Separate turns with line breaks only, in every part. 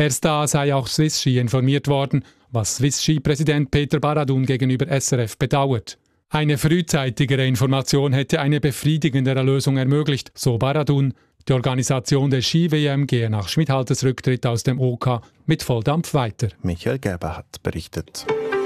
Erst da sei auch Swiss-Ski informiert worden, was Swiss-Ski-Präsident Peter Baradun gegenüber SRF bedauert. Eine frühzeitigere Information hätte eine befriedigendere Lösung ermöglicht, so Baradun. Die Organisation der Ski-WM gehe nach Schmidhalters Rücktritt aus dem OK mit Volldampf weiter.
Michael Gerber hat berichtet.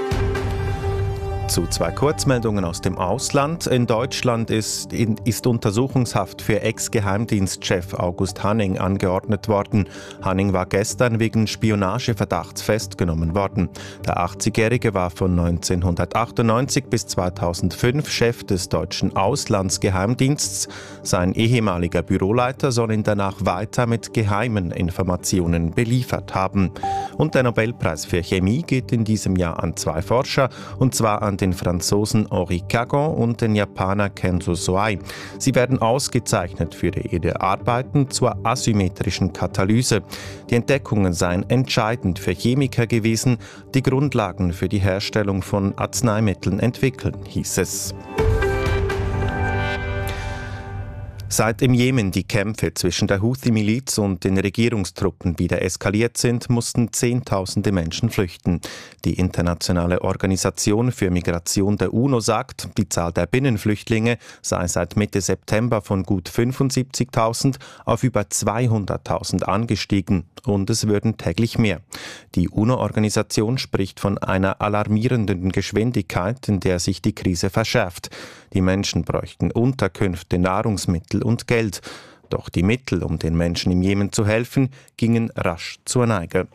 Zu 2 Kurzmeldungen aus dem Ausland. In Deutschland ist Untersuchungshaft für Ex-Geheimdienstchef August Hanning angeordnet worden. Hanning war gestern wegen Spionageverdachts festgenommen worden. Der 80-Jährige war von 1998 bis 2005 Chef des deutschen Auslandsgeheimdienstes. Sein ehemaliger Büroleiter soll ihn danach weiter mit geheimen Informationen beliefert haben. Und der Nobelpreis für Chemie geht in diesem Jahr an 2 Forscher, und zwar an den Franzosen Henri Cagon und den Japaner Kenzo Soai. Sie werden ausgezeichnet für ihre Arbeiten zur asymmetrischen Katalyse. Die Entdeckungen seien entscheidend für Chemiker gewesen, die Grundlagen für die Herstellung von Arzneimitteln entwickeln, hieß es. Seit im Jemen die Kämpfe zwischen der Houthi-Miliz und den Regierungstruppen wieder eskaliert sind, mussten Zehntausende Menschen flüchten. Die Internationale Organisation für Migration der UNO sagt, die Zahl der Binnenflüchtlinge sei seit Mitte September von gut 75.000 auf über 200.000 angestiegen und es würden täglich mehr. Die UNO-Organisation spricht von einer alarmierenden Geschwindigkeit, in der sich die Krise verschärft. Die Menschen bräuchten Unterkünfte, Nahrungsmittel und Geld. Doch die Mittel, um den Menschen im Jemen zu helfen, gingen rasch zur Neige.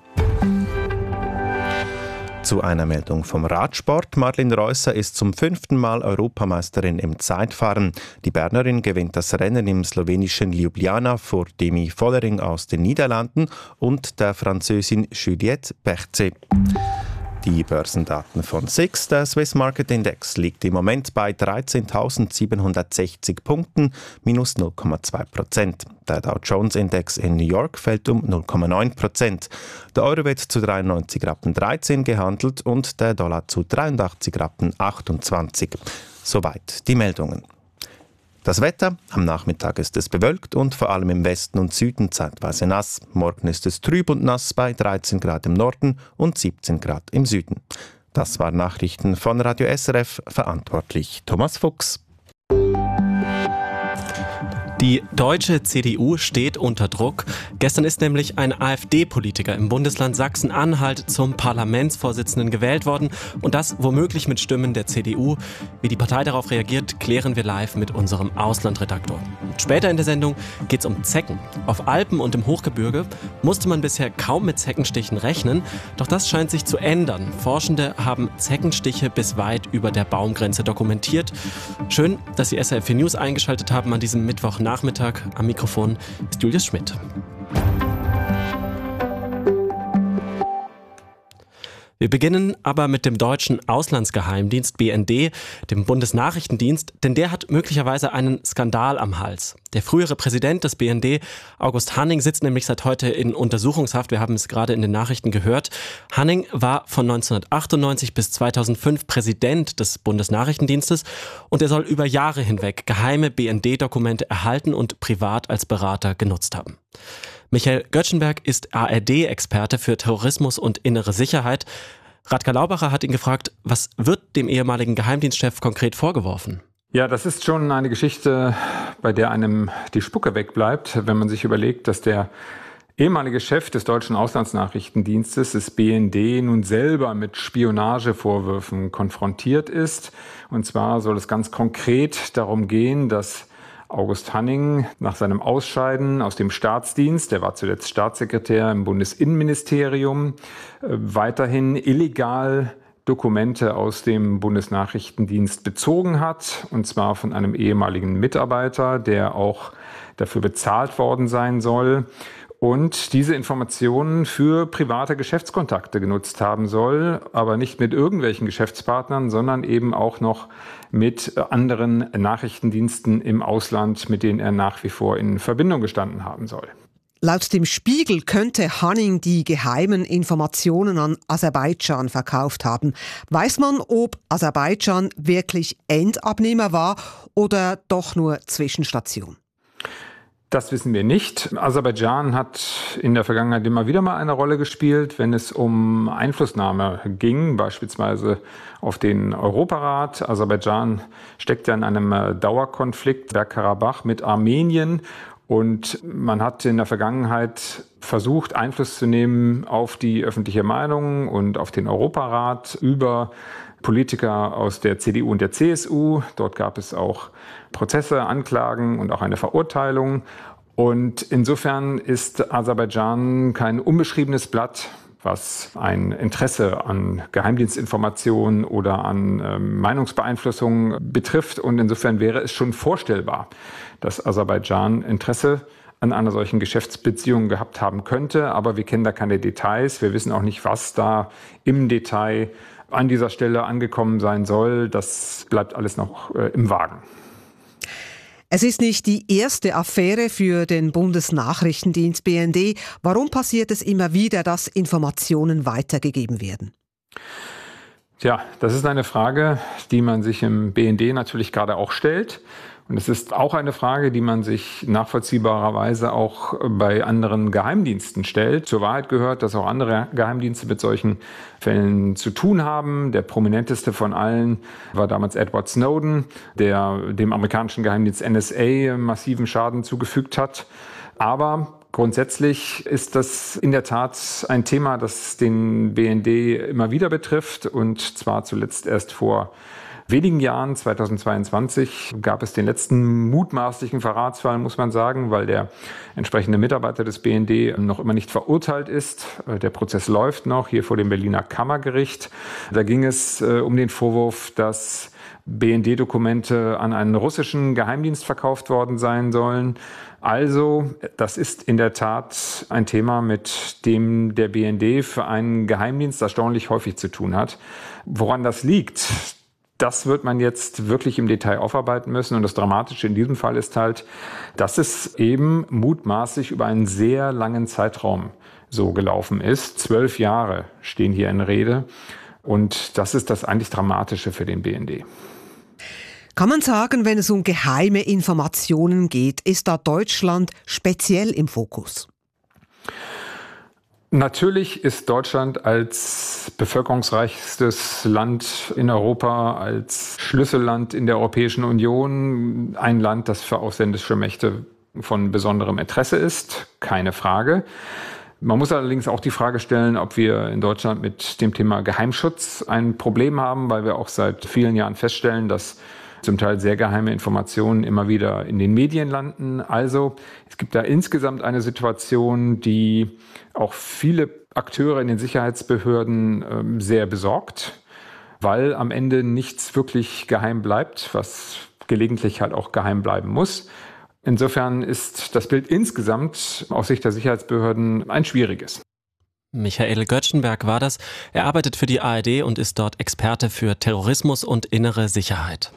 Zu einer Meldung vom Radsport. Marlin Reusser ist zum 5. Mal Europameisterin im Zeitfahren. Die Bernerin gewinnt das Rennen im slowenischen Ljubljana vor Demi Vollering aus den Niederlanden und der Französin Juliette Berthet. Die Börsendaten von SIX, der Swiss Market Index, liegt im Moment bei 13.760 Punkten, minus 0,2%. Der Dow Jones Index in New York fällt um 0,9%. Der Euro wird zu 93,13 Rappen gehandelt und der Dollar zu 83,28 Rappen. Soweit die Meldungen. Das Wetter: Am Nachmittag ist es bewölkt und vor allem im Westen und Süden zeitweise nass. Morgen ist es trüb und nass bei 13 Grad im Norden und 17 Grad im Süden. Das waren Nachrichten von Radio SRF, verantwortlich Thomas Fuchs.
Die deutsche CDU steht unter Druck. Gestern ist nämlich ein AfD-Politiker im Bundesland Sachsen-Anhalt zum Parlamentsvorsitzenden gewählt worden. Und das womöglich mit Stimmen der CDU. Wie die Partei darauf reagiert, klären wir live mit unserem Auslandredaktor. Und später in der Sendung geht es um Zecken. Auf Alpen und im Hochgebirge musste man bisher kaum mit Zeckenstichen rechnen. Doch das scheint sich zu ändern. Forschende haben Zeckenstiche bis weit über der Baumgrenze dokumentiert. Schön, dass Sie SRF News eingeschaltet haben an diesem Mittwochnachmittag. Am Mikrofon ist Julius Schmidt. Wir beginnen aber mit dem deutschen Auslandsgeheimdienst BND, dem Bundesnachrichtendienst, denn der hat möglicherweise einen Skandal am Hals. Der frühere Präsident des BND, August Hanning, sitzt nämlich seit heute in Untersuchungshaft. Wir haben es gerade in den Nachrichten gehört. Hanning war von 1998 bis 2005 Präsident des Bundesnachrichtendienstes und er soll über Jahre hinweg geheime BND-Dokumente erhalten und privat als Berater genutzt haben. Michael Göttschenberg ist ARD-Experte für Terrorismus und innere Sicherheit. Radka Laubacher hat ihn gefragt, was wird dem ehemaligen Geheimdienstchef konkret vorgeworfen?
Ja, das ist schon eine Geschichte, bei der einem die Spucke wegbleibt, wenn man sich überlegt, dass der ehemalige Chef des deutschen Auslandsnachrichtendienstes, des BND, nun selber mit Spionagevorwürfen konfrontiert ist. Und zwar soll es ganz konkret darum gehen, dass August Hanning nach seinem Ausscheiden aus dem Staatsdienst, der war zuletzt Staatssekretär im Bundesinnenministerium, weiterhin illegal Dokumente aus dem Bundesnachrichtendienst bezogen hat, und zwar von einem ehemaligen Mitarbeiter, der auch dafür bezahlt worden sein soll und diese Informationen für private Geschäftskontakte genutzt haben soll, aber nicht mit irgendwelchen Geschäftspartnern, sondern eben auch noch mit anderen Nachrichtendiensten im Ausland, mit denen er nach wie vor in Verbindung gestanden haben soll.
Laut dem Spiegel könnte Hanning die geheimen Informationen an Aserbaidschan verkauft haben. Weiß man, ob Aserbaidschan wirklich Endabnehmer war oder doch nur Zwischenstation?
Das wissen wir nicht. Aserbaidschan hat in der Vergangenheit immer wieder mal eine Rolle gespielt, wenn es um Einflussnahme ging, beispielsweise auf den Europarat. Aserbaidschan steckt ja in einem Dauerkonflikt, Bergkarabach, mit Armenien. Und man hat in der Vergangenheit versucht, Einfluss zu nehmen auf die öffentliche Meinung und auf den Europarat über Politiker aus der CDU und der CSU. Dort gab es auch Prozesse, Anklagen und auch eine Verurteilung. Und insofern ist Aserbaidschan kein unbeschriebenes Blatt, was ein Interesse an Geheimdienstinformationen oder an Meinungsbeeinflussung betrifft. Und insofern wäre es schon vorstellbar, dass Aserbaidschan Interesse an einer solchen Geschäftsbeziehung gehabt haben könnte. Aber wir kennen da keine Details. Wir wissen auch nicht, was da im Detail an dieser Stelle angekommen sein soll. Das bleibt alles noch im Wagen.
Es ist nicht die erste Affäre für den Bundesnachrichtendienst BND. Warum passiert es immer wieder, dass Informationen weitergegeben werden?
Tja, das ist eine Frage, die man sich im BND natürlich gerade auch stellt. Und es ist auch eine Frage, die man sich nachvollziehbarerweise auch bei anderen Geheimdiensten stellt. Zur Wahrheit gehört, dass auch andere Geheimdienste mit solchen Fällen zu tun haben. Der prominenteste von allen war damals Edward Snowden, der dem amerikanischen Geheimdienst NSA massiven Schaden zugefügt hat. Aber grundsätzlich ist das in der Tat ein Thema, das den BND immer wieder betrifft, und zwar zuletzt erst vor wenigen Jahren, 2022, gab es den letzten mutmaßlichen Verratsfall, muss man sagen, weil der entsprechende Mitarbeiter des BND noch immer nicht verurteilt ist. Der Prozess läuft noch hier vor dem Berliner Kammergericht. Da ging es um den Vorwurf, dass BND-Dokumente an einen russischen Geheimdienst verkauft worden sein sollen. Also, das ist in der Tat ein Thema, mit dem der BND für einen Geheimdienst erstaunlich häufig zu tun hat. Woran das liegt, das wird man jetzt wirklich im Detail aufarbeiten müssen. Und das Dramatische in diesem Fall ist halt, dass es eben mutmaßlich über einen sehr langen Zeitraum so gelaufen ist. 12 Jahre stehen hier in Rede. Und das ist das eigentlich Dramatische für den BND.
Kann man sagen, wenn es um geheime Informationen geht, ist da Deutschland speziell im Fokus?
Natürlich ist Deutschland als bevölkerungsreichstes Land in Europa, als Schlüsselland in der Europäischen Union ein Land, das für ausländische Mächte von besonderem Interesse ist, keine Frage. Man muss allerdings auch die Frage stellen, ob wir in Deutschland mit dem Thema Geheimschutz ein Problem haben, weil wir auch seit vielen Jahren feststellen, dass zum Teil sehr geheime Informationen immer wieder in den Medien landen. Also es gibt da insgesamt eine Situation, die auch viele Akteure in den Sicherheitsbehörden sehr besorgt, weil am Ende nichts wirklich geheim bleibt, was gelegentlich halt auch geheim bleiben muss. Insofern ist das Bild insgesamt aus Sicht der Sicherheitsbehörden ein schwieriges.
Michael Göttschenberg war das. Er arbeitet für die ARD und ist dort Experte für Terrorismus und innere Sicherheit.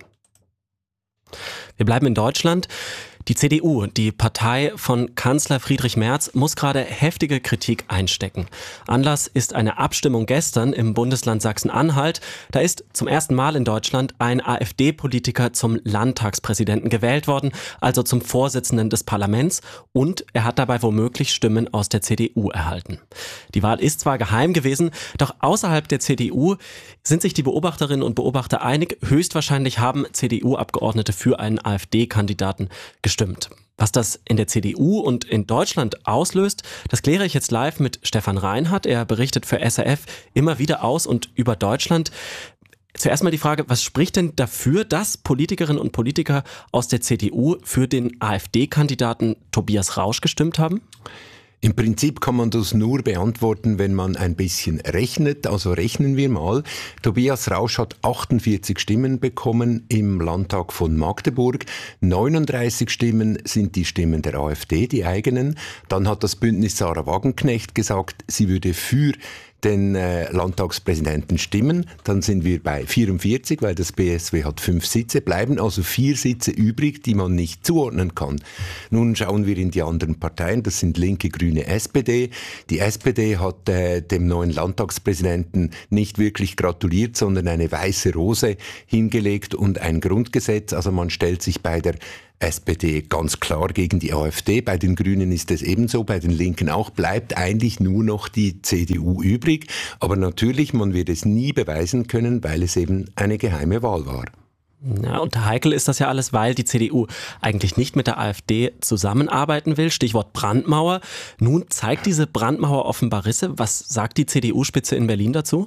Wir bleiben in Deutschland. Die CDU, die Partei von Kanzler Friedrich Merz, muss gerade heftige Kritik einstecken. Anlass ist eine Abstimmung gestern im Bundesland Sachsen-Anhalt. Da ist zum ersten Mal in Deutschland ein AfD-Politiker zum Landtagspräsidenten gewählt worden, also zum Vorsitzenden des Parlaments, und er hat dabei womöglich Stimmen aus der CDU erhalten. Die Wahl ist zwar geheim gewesen, doch außerhalb der CDU sind sich die Beobachterinnen und Beobachter einig, höchstwahrscheinlich haben CDU-Abgeordnete für einen AfD-Kandidaten gestimmt. Was das in der CDU und in Deutschland auslöst, das kläre ich jetzt live mit Stefan Reinhardt. Er berichtet für SRF immer wieder aus und über Deutschland. Zuerst mal die Frage, was spricht denn dafür, dass Politikerinnen und Politiker aus der CDU für den AfD-Kandidaten Tobias Rausch gestimmt haben?
Im Prinzip kann man das nur beantworten, wenn man ein bisschen rechnet. Also rechnen wir mal. Tobias Rausch hat 48 Stimmen bekommen im Landtag von Magdeburg. 39 Stimmen sind die Stimmen der AfD, die eigenen. Dann hat das Bündnis Sarah Wagenknecht gesagt, sie würde für den Landtagspräsidenten stimmen. Dann sind wir bei 44, weil das BSW hat 5 Sitze, bleiben also 4 Sitze übrig, die man nicht zuordnen kann. Nun schauen wir in die anderen Parteien, das sind Linke, Grüne, SPD. Die SPD hat dem neuen Landtagspräsidenten nicht wirklich gratuliert, sondern eine weiße Rose hingelegt und ein Grundgesetz. Also man stellt sich bei der SPD ganz klar gegen die AfD. Bei den Grünen ist es ebenso, bei den Linken auch. Bleibt eigentlich nur noch die CDU übrig. Aber natürlich, man wird es nie beweisen können, weil es eben eine geheime Wahl war.
Ja, und heikel ist das ja alles, weil die CDU eigentlich nicht mit der AfD zusammenarbeiten will. Stichwort Brandmauer. Nun zeigt diese Brandmauer offenbar Risse. Was sagt die CDU-Spitze in Berlin dazu?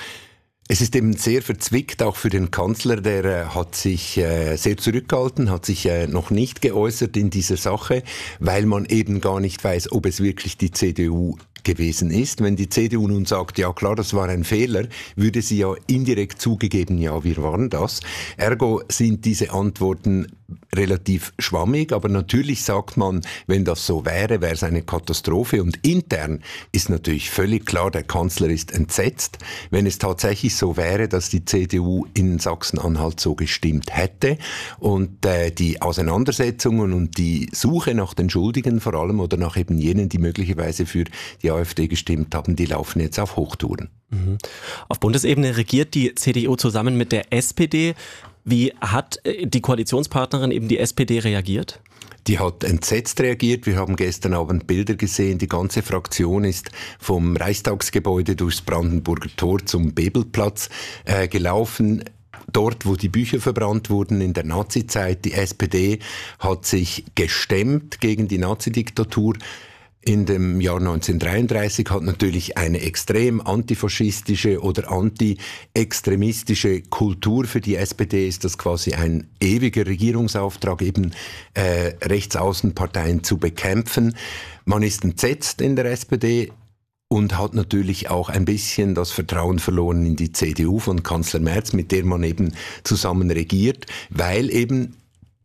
Es ist eben sehr verzwickt, auch für den Kanzler, der hat sich sehr zurückgehalten, hat sich noch nicht geäußert in dieser Sache, weil man eben gar nicht weiß, ob es wirklich die CDU gewesen ist. Wenn die CDU nun sagt, ja klar, das war ein Fehler, würde sie ja indirekt zugegeben, ja, wir waren das. Ergo sind diese Antworten relativ schwammig, aber natürlich sagt man, wenn das so wäre, wäre es eine Katastrophe. Und intern ist natürlich völlig klar, der Kanzler ist entsetzt. Wenn es tatsächlich so wäre, dass die CDU in Sachsen-Anhalt so gestimmt hätte und die Auseinandersetzungen und die Suche nach den Schuldigen vor allem oder nach eben jenen, die möglicherweise für die AfD gestimmt haben, die laufen jetzt auf Hochtouren.
Mhm. Auf Bundesebene regiert die CDU zusammen mit der SPD. Wie hat die Koalitionspartnerin eben die SPD reagiert?
Die hat entsetzt reagiert. Wir haben gestern Abend Bilder gesehen. Die ganze Fraktion ist vom Reichstagsgebäude durchs Brandenburger Tor zum Bebelplatz gelaufen. Dort, wo die Bücher verbrannt wurden in der Nazizeit. Die SPD hat sich gestemmt gegen die Nazidiktatur. In dem Jahr 1933 hat natürlich eine extrem antifaschistische oder anti-extremistische Kultur. Für die SPD ist das quasi ein ewiger Regierungsauftrag, eben Rechtsaußenparteien zu bekämpfen. Man ist entsetzt in der SPD und hat natürlich auch ein bisschen das Vertrauen verloren in die CDU von Kanzler Merz, mit der man eben zusammen regiert, weil eben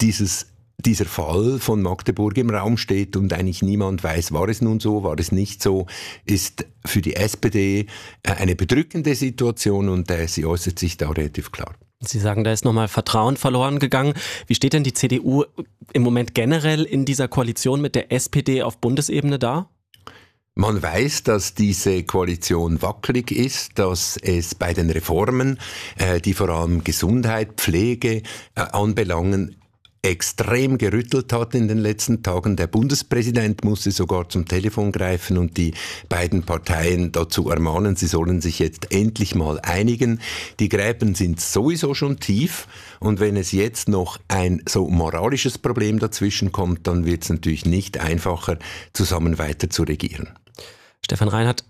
dieser Fall von Magdeburg im Raum steht und eigentlich niemand weiß, war es nun so, war es nicht so, ist für die SPD eine bedrückende Situation und sie äußert sich da relativ klar.
Sie sagen, da ist nochmal Vertrauen verloren gegangen. Wie steht denn die CDU im Moment generell in dieser Koalition mit der SPD auf Bundesebene da?
Man weiß, dass diese Koalition wackelig ist, dass es bei den Reformen, die vor allem Gesundheit, Pflege anbelangen, extrem gerüttelt hat in den letzten Tagen. Der Bundespräsident musste sogar zum Telefon greifen und die beiden Parteien dazu ermahnen, sie sollen sich jetzt endlich mal einigen. Die Gräben sind sowieso schon tief und wenn es jetzt noch ein so moralisches Problem dazwischen kommt, dann wird es natürlich nicht einfacher, zusammen weiter zu regieren.
Stefan Reinhardt,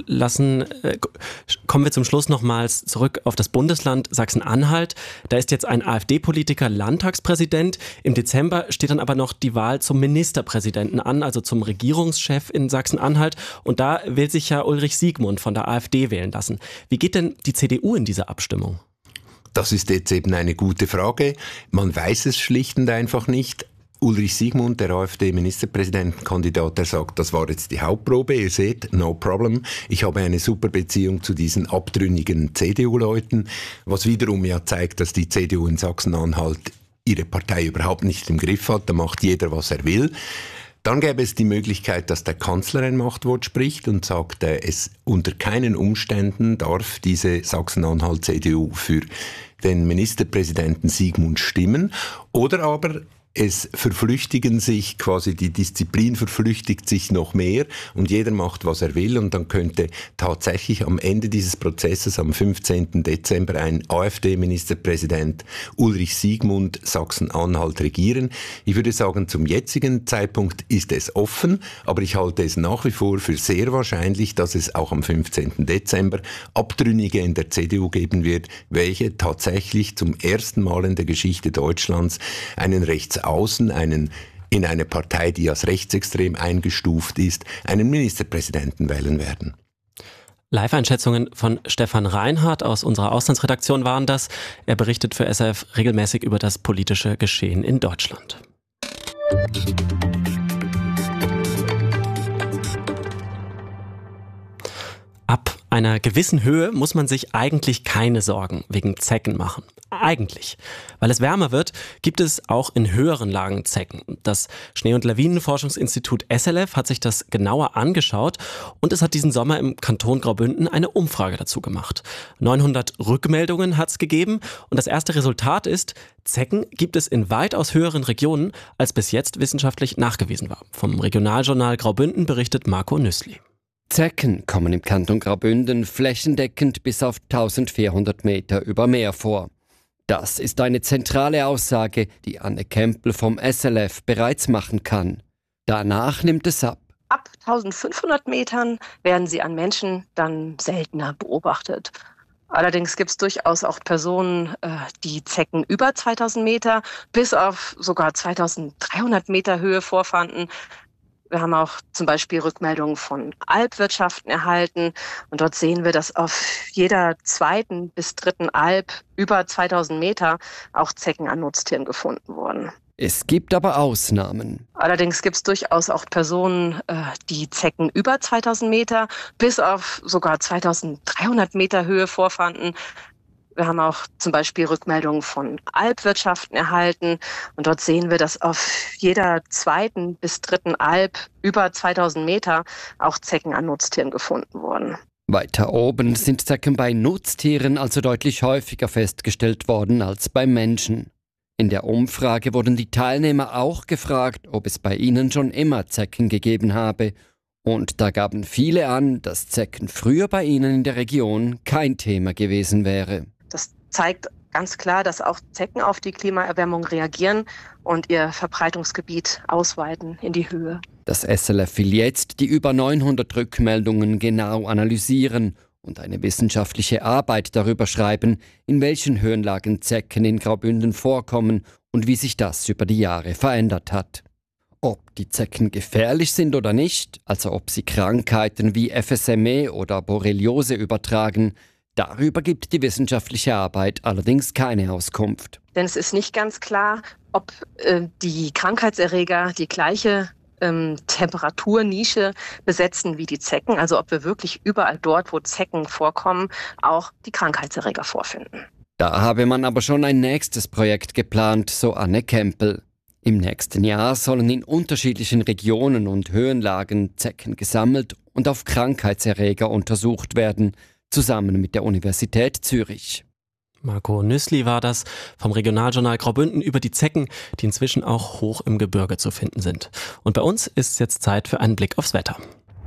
kommen wir zum Schluss nochmals zurück auf das Bundesland Sachsen-Anhalt. Da ist jetzt ein AfD-Politiker Landtagspräsident. Im Dezember steht dann aber noch die Wahl zum Ministerpräsidenten an, also zum Regierungschef in Sachsen-Anhalt. Und da will sich ja Ulrich Siegmund von der AfD wählen lassen. Wie geht denn die CDU in diese Abstimmung?
Das ist jetzt eben eine gute Frage. Man weiß es schlicht und einfach nicht. Ulrich Siegmund, der AfD-Ministerpräsidentenkandidat, der sagt, das war jetzt die Hauptprobe. Ihr seht, no problem. Ich habe eine super Beziehung zu diesen abtrünnigen CDU-Leuten, was wiederum ja zeigt, dass die CDU in Sachsen-Anhalt ihre Partei überhaupt nicht im Griff hat. Da macht jeder, was er will. Dann gäbe es die Möglichkeit, dass der Kanzler ein Machtwort spricht und sagt, es unter keinen Umständen darf diese Sachsen-Anhalt-CDU für den Ministerpräsidenten Siegmund stimmen. Oder aber es verflüchtigen sich, quasi die Disziplin verflüchtigt sich noch mehr und jeder macht, was er will und dann könnte tatsächlich am Ende dieses Prozesses am 15. Dezember ein AfD-Ministerpräsident Ulrich Siegmund Sachsen-Anhalt regieren. Ich würde sagen, zum jetzigen Zeitpunkt ist es offen, aber ich halte es nach wie vor für sehr wahrscheinlich, dass es auch am 15. Dezember Abtrünnige in der CDU geben wird, welche tatsächlich zum ersten Mal in der Geschichte Deutschlands einen Rechtsaußen, in eine Partei, die als rechtsextrem eingestuft ist, einen Ministerpräsidenten wählen werden.
Live-Einschätzungen von Stefan Reinhardt aus unserer Auslandsredaktion waren das. Er berichtet für SRF regelmäßig über das politische Geschehen in Deutschland. Ab einer gewissen Höhe muss man sich eigentlich keine Sorgen wegen Zecken machen. Eigentlich. Weil es wärmer wird, gibt es auch in höheren Lagen Zecken. Das Schnee- und Lawinenforschungsinstitut SLF hat sich das genauer angeschaut und es hat diesen Sommer im Kanton Graubünden eine Umfrage dazu gemacht. 900 Rückmeldungen hat es gegeben und das erste Resultat ist, Zecken gibt es in weitaus höheren Regionen, als bis jetzt wissenschaftlich nachgewiesen war. Vom Regionaljournal Graubünden berichtet Marco Nüssli.
Zecken kommen im Kanton Graubünden flächendeckend bis auf 1400 Meter über Meer vor. Das ist eine zentrale Aussage, die Anne Kempel vom SLF bereits machen kann. Danach nimmt es ab.
Ab 1500 Metern werden sie an Menschen dann seltener beobachtet. Allerdings gibt es durchaus auch Personen, die Zecken über 2000 Meter bis auf sogar 2300 Meter Höhe vorfanden. Wir haben auch zum Beispiel Rückmeldungen von Alpwirtschaften erhalten und dort sehen wir, dass auf jeder zweiten bis dritten Alp über 2000 Meter auch Zecken an Nutztieren gefunden wurden.
Es gibt aber Ausnahmen.
Allerdings gibt es durchaus auch Personen, die Zecken über 2000 Meter bis auf sogar 2300 Meter Höhe vorfanden. Wir haben auch zum Beispiel Rückmeldungen von Alpwirtschaften erhalten und dort sehen wir, dass auf jeder zweiten bis dritten Alp über 2000 Meter auch Zecken an Nutztieren gefunden wurden.
Weiter oben sind Zecken bei Nutztieren also deutlich häufiger festgestellt worden als bei Menschen. In der Umfrage wurden die Teilnehmer auch gefragt, ob es bei ihnen schon immer Zecken gegeben habe. Und da gaben viele an, dass Zecken früher bei ihnen in der Region kein Thema gewesen wäre.
Das zeigt ganz klar, dass auch Zecken auf die Klimaerwärmung reagieren und ihr Verbreitungsgebiet ausweiten in die Höhe.
Das SLF will jetzt die über 900 Rückmeldungen genau analysieren und eine wissenschaftliche Arbeit darüber schreiben, in welchen Höhenlagen Zecken in Graubünden vorkommen und wie sich das über die Jahre verändert hat. Ob die Zecken gefährlich sind oder nicht, also ob sie Krankheiten wie FSME oder Borreliose übertragen, darüber gibt die wissenschaftliche Arbeit allerdings keine Auskunft.
Denn es ist nicht ganz klar, ob die Krankheitserreger die gleiche Temperaturnische besetzen wie die Zecken, also ob wir wirklich überall dort, wo Zecken vorkommen, auch die Krankheitserreger vorfinden.
Da habe man aber schon ein nächstes Projekt geplant, so Anne Kempel. Im nächsten Jahr sollen in unterschiedlichen Regionen und Höhenlagen Zecken gesammelt und auf Krankheitserreger untersucht werden, zusammen mit der Universität Zürich.
Marco Nüssli war das vom Regionaljournal Graubünden über die Zecken, die inzwischen auch hoch im Gebirge zu finden sind. Und bei uns ist es jetzt Zeit für einen Blick aufs Wetter.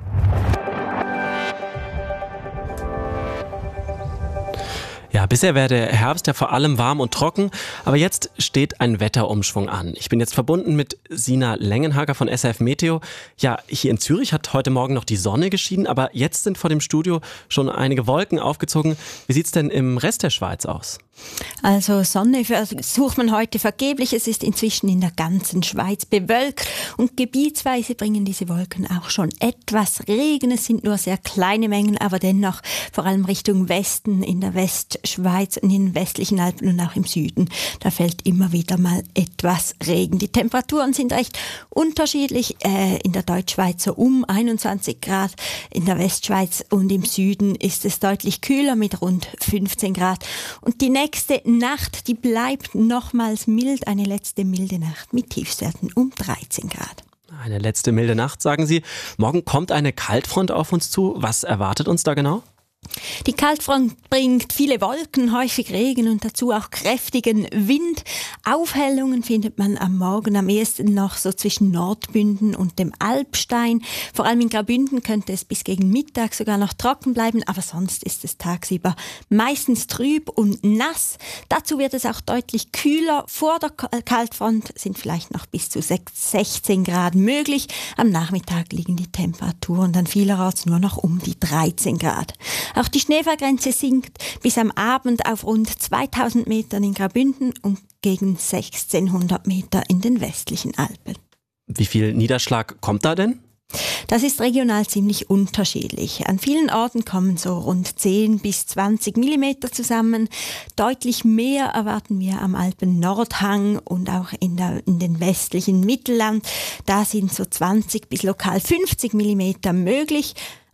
Ja, bisher wäre der Herbst ja vor allem warm und trocken, aber jetzt steht ein Wetterumschwung an. Ich bin jetzt verbunden mit Sina Lengenhager von SRF Meteo. Ja, hier in Zürich hat heute Morgen noch die Sonne geschienen, aber jetzt sind vor dem Studio schon einige Wolken aufgezogen. Wie sieht's denn im Rest der Schweiz aus?
Also Sonne sucht man heute vergeblich. Es ist inzwischen in der ganzen Schweiz bewölkt und gebietsweise bringen diese Wolken auch schon etwas Regen. Es sind nur sehr kleine Mengen, aber dennoch vor allem Richtung Westen, in der Westschweiz und in den westlichen Alpen und auch im Süden. Da fällt immer wieder mal etwas Regen. Die Temperaturen sind recht unterschiedlich. In der Deutschschweiz so um 21 Grad, in der Westschweiz und im Süden ist es deutlich kühler mit rund 15 Grad. Und die nächste Nacht, die bleibt nochmals mild, eine letzte milde Nacht mit Tiefstwerten um 13 Grad.
Eine letzte milde Nacht, sagen Sie. Morgen kommt eine Kaltfront auf uns zu. Was erwartet uns da genau?
Die Kaltfront bringt viele Wolken, häufig Regen und dazu auch kräftigen Wind. Aufhellungen findet man am Morgen am ehesten noch so zwischen Nordbünden und dem Alpstein. Vor allem in Graubünden könnte es bis gegen Mittag sogar noch trocken bleiben, aber sonst ist es tagsüber meistens trüb und nass. Dazu wird es auch deutlich kühler. Vor der Kaltfront sind vielleicht noch bis zu 16 Grad möglich. Am Nachmittag liegen die Temperaturen dann vielerorts nur noch um die 13 Grad. Auch die Schneefallgrenze sinkt bis am Abend auf rund 2000 Metern in Graubünden und gegen 1600 Meter in den westlichen Alpen.
Wie viel Niederschlag kommt da denn?
Das ist regional ziemlich unterschiedlich. An vielen Orten kommen so rund 10 bis 20 Millimeter zusammen. Deutlich mehr erwarten wir am Alpen-Nordhang und auch in den westlichen Mittelland. Da sind so 20 bis lokal 50 Millimeter möglich.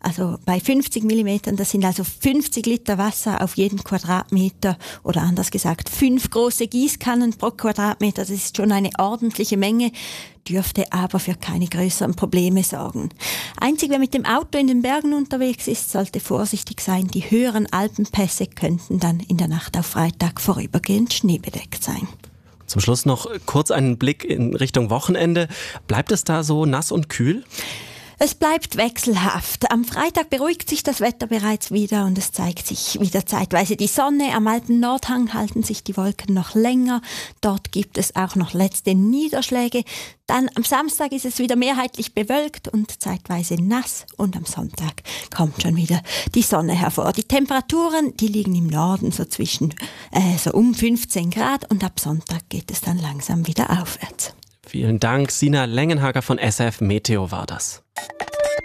Also bei 50 mm, das sind also 50 Liter Wasser auf jeden Quadratmeter oder anders gesagt 5 große Gießkannen pro Quadratmeter. Das ist schon eine ordentliche Menge, dürfte aber für keine größeren Probleme sorgen. Einzig, wer mit dem Auto in den Bergen unterwegs ist, sollte vorsichtig sein. Die höheren Alpenpässe könnten dann in der Nacht auf Freitag vorübergehend schneebedeckt sein.
Zum Schluss noch kurz einen Blick in Richtung Wochenende. Bleibt es da so nass und kühl?
Es bleibt wechselhaft. Am Freitag beruhigt sich das Wetter bereits wieder und es zeigt sich wieder zeitweise die Sonne. Am Alpen-Nordhang halten sich die Wolken noch länger. Dort gibt es auch noch letzte Niederschläge. Dann am Samstag ist es wieder mehrheitlich bewölkt und zeitweise nass. Und am Sonntag kommt schon wieder die Sonne hervor. Die Temperaturen, die liegen im Norden so so um 15 Grad und ab Sonntag geht es dann langsam wieder aufwärts.
Vielen Dank. Sina Lengenhager von SRF Meteo war das.